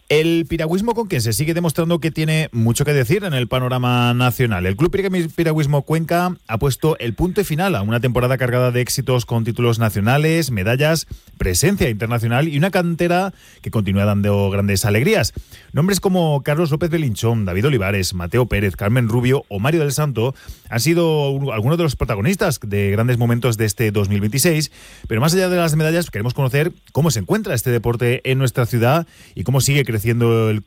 El piragüismo conquense sigue demostrando que tiene mucho que decir en el panorama nacional. El Club Piragüismo Cuenca ha puesto el punto final a una temporada cargada de éxitos con títulos nacionales, medallas, presencia internacional y una cantera que continúa dando grandes alegrías. Nombres como Carlos López Belinchón, David Olivares, Mateo Pérez, Carmen Rubio o Mario del Santo han sido algunos de los protagonistas de grandes momentos de este 2026, pero más allá de las medallas queremos conocer cómo se encuentra este deporte en nuestra ciudad y cómo sigue creciendo el